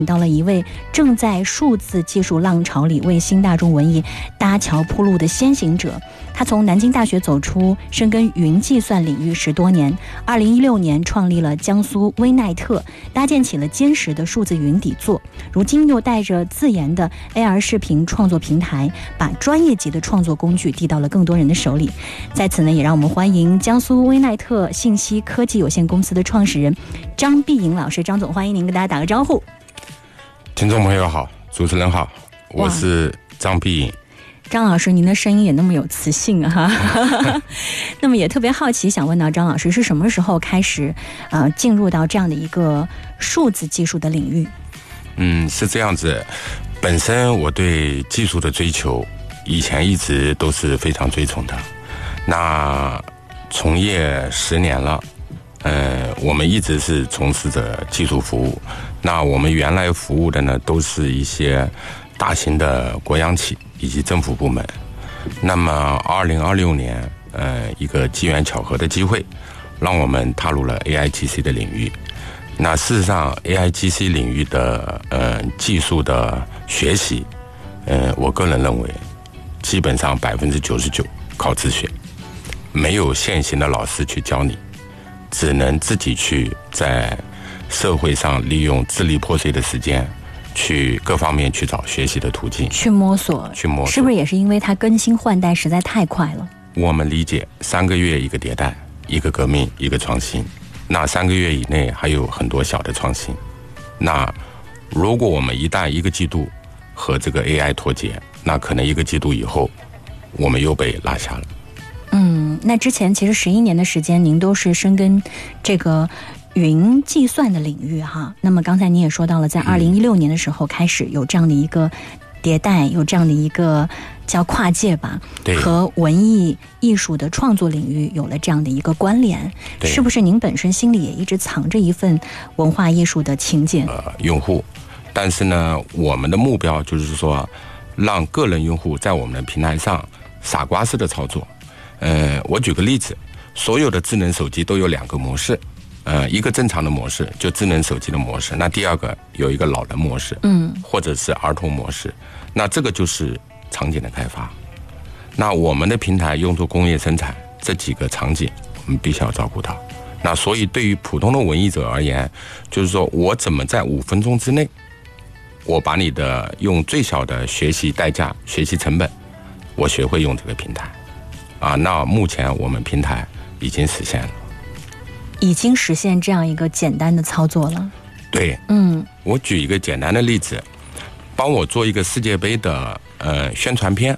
到了一位正在数字技术浪潮里为新大众文艺搭桥铺路的先行者。他从南京大学走出，深耕云计算领域10多年。2016年创立了江苏微奈特，搭建起了坚实的数字云底座。如今又带着自研的 AR 视频创作平台，把专业级的创作工具递到了更多人的手里。在此呢，也让我们欢迎江苏微奈特信息科技有限公司的创始人张碧颖老师。张总，欢迎您跟大家打个招呼。 听众朋友好，主持人好，我是张碧颖。 张老师，您的声音也那么有磁性啊！那么也特别好奇，想问到张老师是什么时候开始进入到这样的一个数字技术的领域？ 是这样子，本身我对技术的追求以前一直都是非常追崇的。那从业10年了，我们一直是从事着技术服务。那我们原来服务的呢，都是一些大型的国央企以及政府部门。那么2026年，一个机缘巧合的机会，让我们踏入了 AIGC 的领域。那事实上 ，AIGC 领域的技术的学习，我个人认为，基本上99%靠自学，没有现行的老师去教你，只能自己去在社会上利用支离破碎的时间，去各方面去找学习的途径， 去摸索，是不是也是因为它更新换代实在太快了？ 我们理解3个月一个迭代，一个革命，一个创新。那3个月以内还有很多小的创新。那如果我们一旦1个季度和这个 AI 脱节，那可能1个季度以后，我们又被落下了。 那之前其实11年的时间，您都是深耕这个云计算的领域哈。那么刚才您也说到了，在2016年的时候开始有这样的一个迭代，有这样的一个叫跨界吧，和文艺艺术的创作领域有了这样的一个关联。是不是您本身心里也一直藏着一份文化艺术的情结？ 用户，但是呢，我们的目标就是说，让个人用户在我们的平台上傻瓜式的操作。我举个例子，所有的智能手机都有2个模式。一个正常的模式，就智能手机的模式。那第二个有一个老人模式，或者是儿童模式。那这个就是场景的开发。那我们的平台用作工业生产，这几个场景我们必须要照顾到。那所以对于普通的文艺者而言，就是说我怎么在5分钟之内，我把你的用最小的学习代价、学习成本，我学会用这个平台。那目前我们平台已经实现了。 已经实现这样一个简单的操作了。 对，我举一个简单的例子，帮我做一个世界杯的宣传片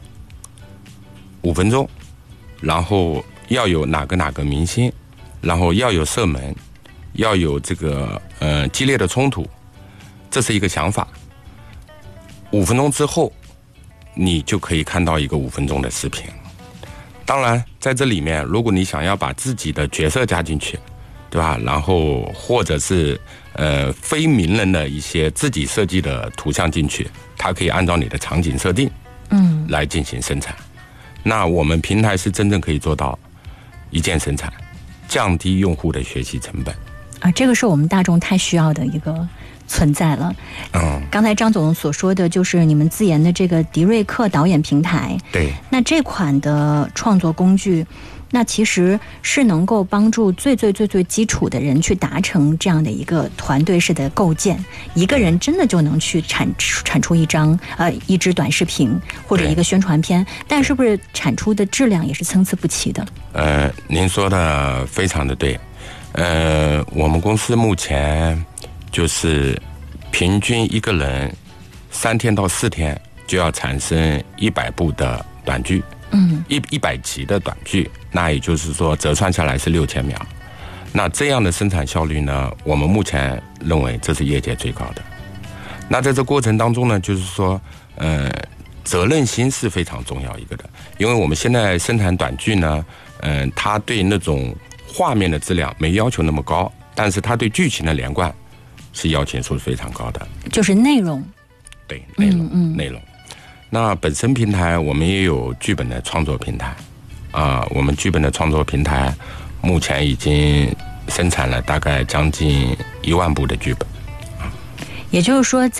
，5分钟，然后要有哪个明星，然后要有射门，要有这个激烈的冲突，这是一个想法。5分钟之后，你就可以看到一个5分钟的视频。当然，在这里面，如果你想要把自己的角色加进去，对吧？然后或者是非名人的一些自己设计的图像进去，它可以按照你的场景设定，来进行生产。那我们平台是真正可以做到一键生产，降低用户的学习成本。 这个是我们大众太需要的一个存在了。刚才张总所说的就是你们自研的这个迪瑞克导演平台。 对。 那这款的创作工具，那其实是能够帮助最基础的人去达成这样的一个团队式的构建。一个人真的就能去产出一支短视频或者一个宣传片，但是不是产出的质量也是参差不齐的？ 您说的非常的对。我们公司目前就是平均一个人3天到4天就要产生100部的短剧，100集的短剧，那也就是说折算下来是6000秒。那这样的生产效率呢，我们目前认为这是业界最高的。那在这过程当中呢，就是说责任心是非常重要一个的，因为我们现在生产短剧呢，它对那种画面的质量没要求那么高，但是它对剧情的连贯是要求是非常高的， 就是内容。 对，内容。那本身平台我们也有剧本的创作平台，我们剧本的创作平台目前已经生产了大概将近1万部的剧本。 也就是说